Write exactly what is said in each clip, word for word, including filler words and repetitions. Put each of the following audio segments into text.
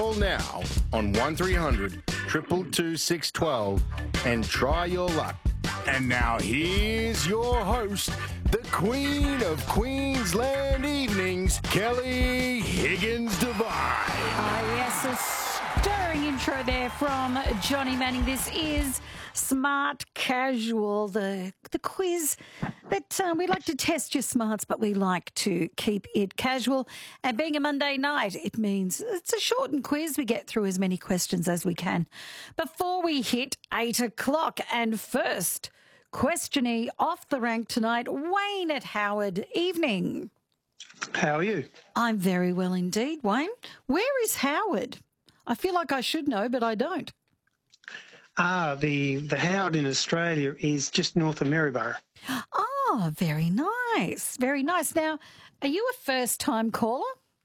Call now on one three hundred, two two two, six one two and try your luck. And now here's your host, the Queen of Queensland Evenings, Kelly Higgins Devine. Ah, yes, a stirring intro there from Johnny Manning. This is Smart Casual, the the quiz that um, we like to test your smarts, but we like to keep it casual. And being a Monday night, it means it's a shortened quiz. We get through as many questions as we can before we hit eight o'clock. And first, questionee off the rank tonight, Wayne at Howard. Evening. How are you? I'm very well indeed, Wayne. Where is Howard? I feel like I should know, but I don't. Ah, the, the Howard in Australia is just north of Maryborough. Oh, very nice. Very nice. Now, are you a first-time caller?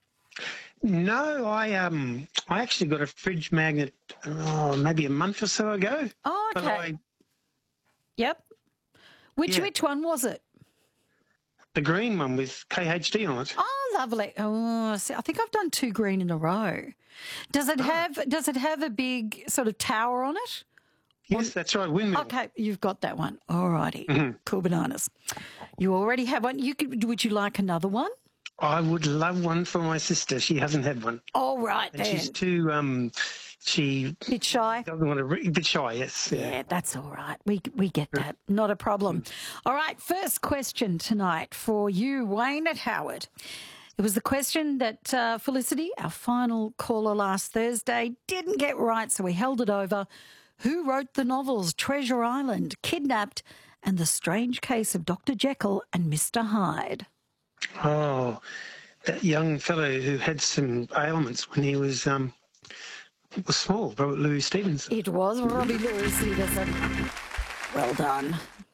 No, I um I actually got a fridge magnet oh, maybe a month or so ago. Oh, okay. But I, yep. Which Yeah. which one was it? the green one with K H D on it. Oh, lovely. Oh, see, I think I've done two green in a row. Does it have Does it have a big sort of tower on it? Yes, that's right, windmill. Okay, you've got that one. All righty. Mhm. Cool bananas. You already have one. You could. Would you like another one? I would love one for my sister. She hasn't had one. All right And then. she's too, um, she Bit shy. doesn't want to, re- a bit shy, yes. Yeah. Yeah, that's all right. We we get that. Not a problem. All right, first question tonight for you, Wayne at Howard. It was the question that uh, Felicity, our final caller last Thursday, didn't get right, so we held it over. Who wrote the novels Treasure Island, Kidnapped, and The Strange Case of Doctor Jekyll and Mister Hyde? Oh, that young fellow who had some ailments when he was um was small, Robert Louis Stevenson. It was Robbie Louis Stevenson. Well done.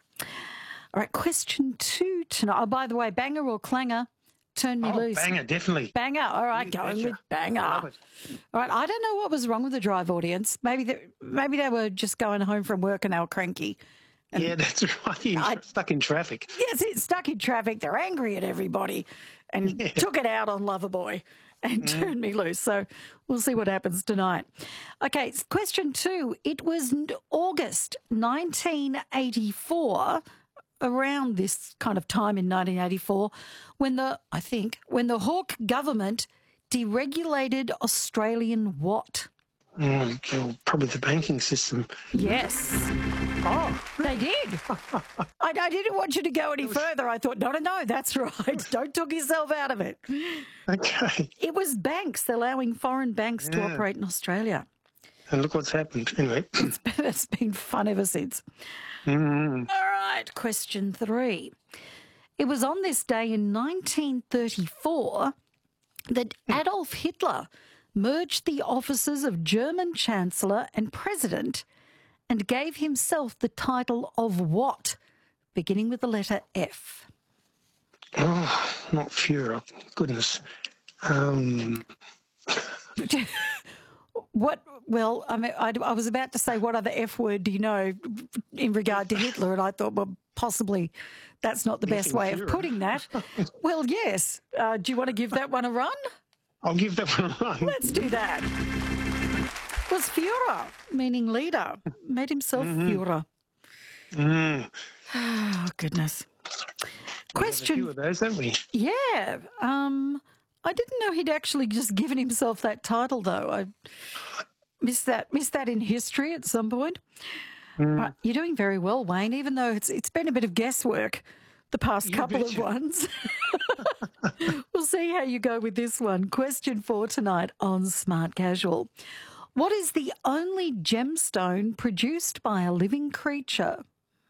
All right, question two tonight. Oh, by the way, banger or clanger? Turn me Oh, loose. banger, definitely. Banger. All right, You going betcha. with banger. Love it. All right, I don't know what was wrong with the drive audience. Maybe they, maybe they were just going home from work and they were cranky. Yeah, that's right. He's I- stuck in traffic. Yes, it's stuck in traffic. They're angry at everybody and Yeah. took it out on Loverboy and turned me loose. So we'll see what happens tonight. Okay, s- question two. It was n- August nineteen eighty-four, around this kind of time in nineteen eighty-four, when the, I think, when the Hawke government deregulated Australian what? Oh, God, probably the banking system. Yes. Oh, they did. I, I didn't want you to go any further. I thought, no, no, no, that's right. Don't talk yourself out of it. Okay. It was banks allowing foreign banks to Yeah. operate in Australia. And look what's happened. Anyway. It's been, it's been fun ever since. Mm. All right, question three. It was on this day in nineteen thirty-four that Adolf Hitler merged the offices of German Chancellor and President and gave himself the title of what, beginning with the letter F? Oh, not Führer. Goodness. Um, What, well, I mean, I, I was about to say, what other F word do you know in regard to Hitler? And I thought, well, possibly that's not the best Effing way of Führer. putting that. Well, yes. Uh, do you want to give that one a run? I'll give that one a run. Let's do that. Was Führer, meaning leader, made himself Führer. Mm. Oh, goodness. A few Question, of those, haven't we? yeah. Um, I didn't know he'd actually just given himself that title, though. I missed that, missed that in history at some point. Right, you're doing very well, Wayne, even though it's it's been a bit of guesswork the past You couple betcha. of ones. We'll see how you go with this one. Question four tonight on Smart Casual. What is the only gemstone produced by a living creature?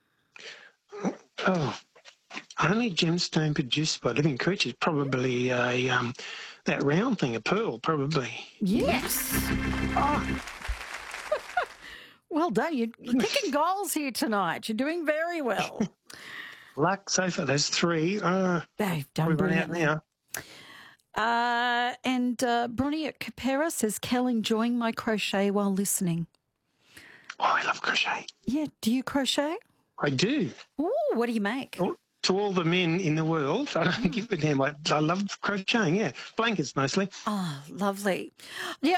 Oh, only gemstone produced by living creatures. Probably a um, that round thing, a pearl, probably. Yes. Oh. Well done. You're, you're kicking goals here tonight. You're doing very well. Luck so far. There's three. Uh, They've done we've run out brilliantly. now. Uh, and uh, Bronnie at Capera says, Kel, enjoying my crochet while listening. Oh, I love crochet. Yeah, do you crochet? I do. Ooh, what do you make? Oh, to all the men in the world, I don't give a damn. I, I love crocheting, yeah. Blankets mostly. Oh, lovely. Yeah,